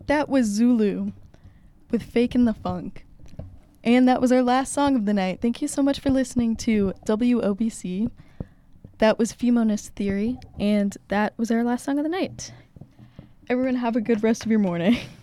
That was Zulu with Fakin' the Funk. And that was our last song of the night. Thank you so much for listening to WOBC. That was Femonist Theory, and that was our last song of the night. Everyone have a good rest of your morning.